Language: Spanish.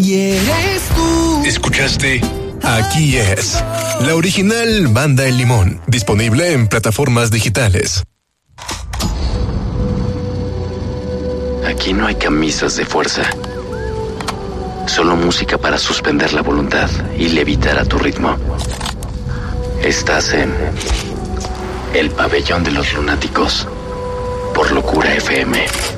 y eres tú. ¿Escuchaste? Aquí es la original Banda El Limón, disponible en plataformas digitales. Aquí no hay camisas de fuerza, solo música para suspender la voluntad y levitar a tu ritmo. Estás en el Pabellón de los Lunáticos por Locura FM.